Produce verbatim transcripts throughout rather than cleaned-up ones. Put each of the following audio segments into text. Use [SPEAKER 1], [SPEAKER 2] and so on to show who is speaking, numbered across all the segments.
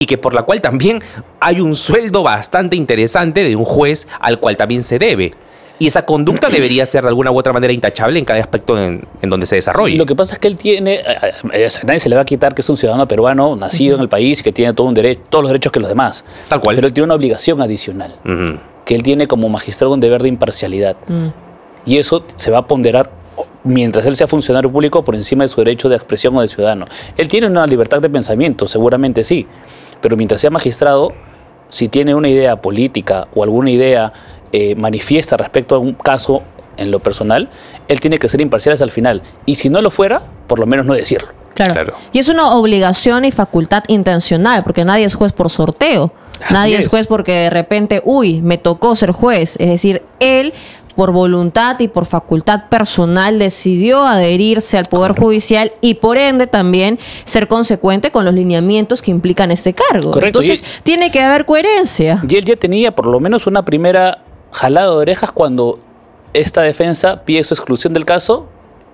[SPEAKER 1] y que por la cual también hay un sueldo bastante interesante de un juez al cual también se debe. Y esa conducta debería ser de alguna u otra manera intachable en cada aspecto en, en donde se desarrolle.
[SPEAKER 2] Lo que pasa es que él tiene, a, a nadie se le va a quitar que es un ciudadano peruano, nacido uh-huh. en el país y que tiene todo un derecho, todos los derechos que los demás.
[SPEAKER 1] Tal cual.
[SPEAKER 2] Pero él tiene una obligación adicional, uh-huh. que él tiene como magistrado un deber de imparcialidad. Uh-huh. Y eso se va a ponderar mientras él sea funcionario público por encima de su derecho de expresión o de ciudadano. Él tiene una libertad de pensamiento, seguramente sí, pero mientras sea magistrado, si tiene una idea política o alguna idea Eh, manifiesta respecto a un caso en lo personal, él tiene que ser imparcial hasta el final. Y si no lo fuera, por lo menos no decirlo.
[SPEAKER 3] Claro. claro. Y es una obligación y facultad intencional, porque nadie es juez por sorteo. Así nadie es. es juez porque de repente, uy, me tocó ser juez. Es decir, él, por voluntad y por facultad personal, decidió adherirse al Poder Correcto. Judicial y por ende también ser consecuente con los lineamientos que implican este cargo.
[SPEAKER 2] Correcto.
[SPEAKER 3] Entonces, y, tiene que haber coherencia.
[SPEAKER 2] Y él ya tenía por lo menos una primera jalado de orejas cuando esta defensa pide su exclusión del caso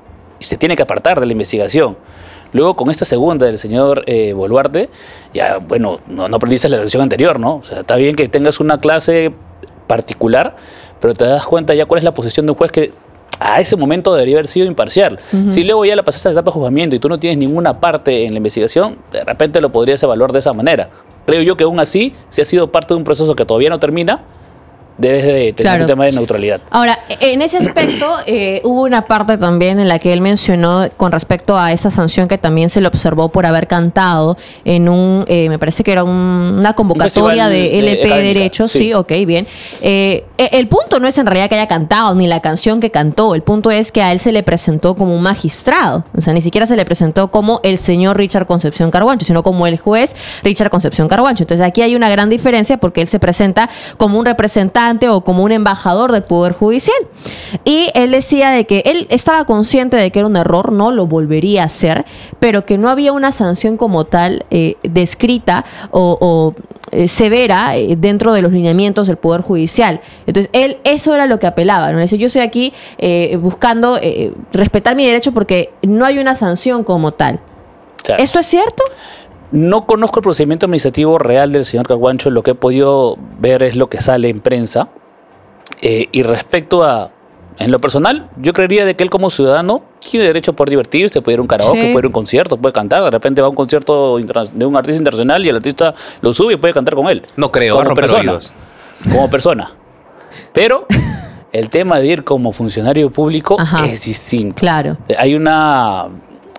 [SPEAKER 2] y se tiene que apartar de la investigación. Luego, con esta segunda del señor eh, Boluarte, ya, bueno, no, no aprendiste la lección anterior, ¿no? O sea, está bien que tengas una clase particular, pero te das cuenta ya cuál es la posición de un juez que a ese momento debería haber sido imparcial. Uh-huh. Si luego ya la pasaste a la etapa de juzgamiento y tú no tienes ninguna parte en la investigación, de repente lo podrías evaluar de esa manera. Creo yo que aún así, si ha sido parte de un proceso que todavía no termina, debes de tener claro. un tema de neutralidad.
[SPEAKER 3] Ahora, en ese aspecto eh, hubo una parte también en la que él mencionó con respecto a esa sanción que también se le observó por haber cantado en un, eh, me parece que era un, una convocatoria un de L P de Derechos, sí. sí, ok, bien. Eh, el punto no es en realidad que haya cantado, ni la canción que cantó, el punto es que a él se le presentó como un magistrado, o sea, ni siquiera se le presentó como el señor Richard Concepción Carhuancho, sino como el juez Richard Concepción Carhuancho. Entonces aquí hay una gran diferencia porque él se presenta como un representante o como un embajador del Poder Judicial. Y él decía de que él estaba consciente de que era un error, no lo volvería a hacer, pero que no había una sanción como tal eh, descrita o, o eh, severa eh, dentro de los lineamientos del Poder Judicial. Entonces, él, eso era lo que apelaba, ¿no? Dice, yo estoy aquí eh, buscando eh, respetar mi derecho porque no hay una sanción como tal. Claro. ¿Esto es cierto?
[SPEAKER 2] No conozco el procedimiento administrativo real del señor Carhuancho, lo que he podido ver es lo que sale en prensa. Eh, y respecto a, en lo personal, yo creería de que él como ciudadano tiene derecho a poder divertirse, puede ir a un karaoke, sí. puede ir a un concierto, puede cantar. De repente va a un concierto de un artista internacional y el artista lo sube y puede cantar con él.
[SPEAKER 1] No creo,
[SPEAKER 2] como
[SPEAKER 1] va a romper
[SPEAKER 2] persona,
[SPEAKER 1] oídos.
[SPEAKER 2] Como persona. Pero el tema de ir como funcionario público Ajá. es distinto.
[SPEAKER 3] Claro.
[SPEAKER 2] Hay una...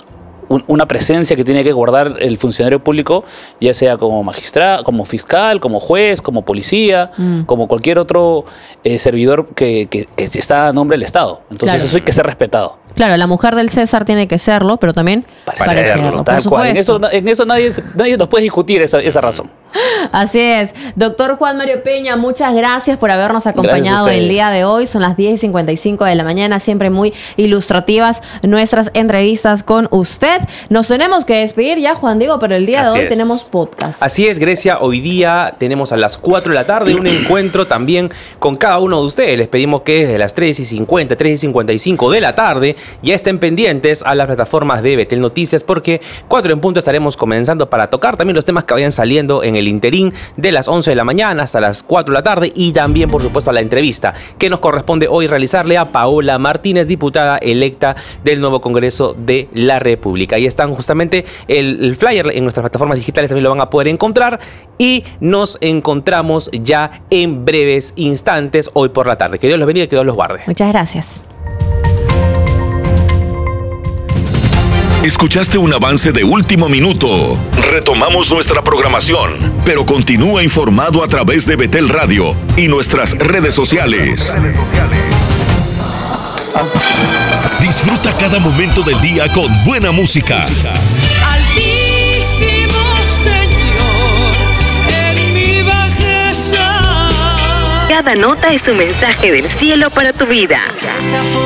[SPEAKER 2] una presencia que tiene que guardar el funcionario público, ya sea como magistrado, como fiscal, como juez, como policía, mm. como cualquier otro eh, servidor que, que, que está a nombre del Estado. Entonces claro. eso hay que ser respetado.
[SPEAKER 3] Claro, la mujer del César tiene que serlo, pero también parecerlo. parecerlo
[SPEAKER 2] tal cual. En eso, en eso nadie, nadie nos puede discutir esa, esa razón.
[SPEAKER 3] Así es. Doctor Juan Mario Peña, muchas gracias por habernos acompañado el día de hoy. Son las diez y cincuenta y cinco de la mañana, siempre muy ilustrativas nuestras entrevistas con usted. Nos tenemos que despedir ya, Juan Diego, pero el día Así de hoy es. tenemos podcast.
[SPEAKER 1] Así es, Grecia. Hoy día tenemos a las cuatro de la tarde un encuentro también con cada uno de ustedes. Les pedimos que desde las tres y cincuenta, tres y cincuenta y cinco de la tarde ya estén pendientes a las plataformas de Betel Noticias, porque cuatro en punto estaremos comenzando para tocar también los temas que vayan saliendo en el interín de las once de la mañana hasta las cuatro de la tarde, y también, por supuesto, a la entrevista que nos corresponde hoy realizarle a Paola Martínez, diputada electa del nuevo Congreso de la República. Ahí están justamente el, el flyer en nuestras plataformas digitales, también lo van a poder encontrar, y nos encontramos ya en breves instantes hoy por la tarde. Que Dios los bendiga y que Dios los guarde.
[SPEAKER 3] Muchas gracias.
[SPEAKER 4] Escuchaste un avance de último minuto. Retomamos nuestra programación, pero continúa informado a través de Betel Radio y nuestras redes sociales. Disfruta cada momento del día con buena música.
[SPEAKER 5] Altísimo Señor, en mi bajeza.
[SPEAKER 6] Cada nota es un mensaje del cielo para tu vida.